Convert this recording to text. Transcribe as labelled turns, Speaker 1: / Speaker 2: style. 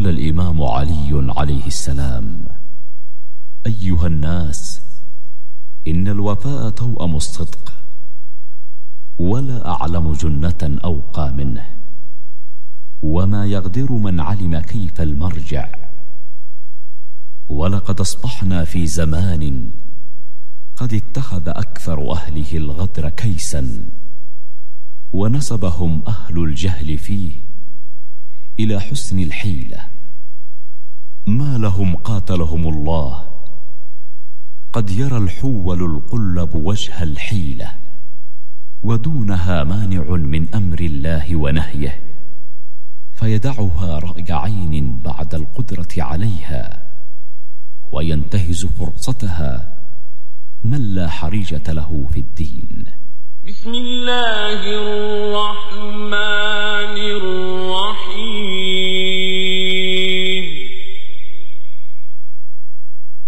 Speaker 1: قال الإمام علي عليه السلام: أيها الناس، إن الوفاء توأم الصدق، ولا أعلم جنة أوقى منه، وما يغدر من علم كيف المرجع. ولقد أصبحنا في زمان قد اتخذ أكثر أهله الغدر كيسا، ونسبهم أهل الجهل فيه إلى حسن الحيلة. ما لهم قاتلهم الله، قد يرى الحول القلب وجه الحيلة، ودونها مانع من أمر الله ونهيه، فيدعها رأي عين بعد القدرة عليها، وينتهز فرصتها من لا حريجة له في الدين.
Speaker 2: بسم الله الرحمن الرحيم.